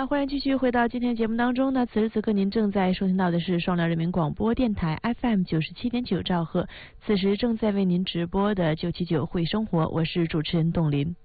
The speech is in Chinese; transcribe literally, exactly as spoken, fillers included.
那欢迎继续回到今天节目当中呢。此时此刻您正在收听到的是双辽人民广播电台 F M 九十七点九兆赫，此时正在为您直播的九七九会生活，我是主持人董林。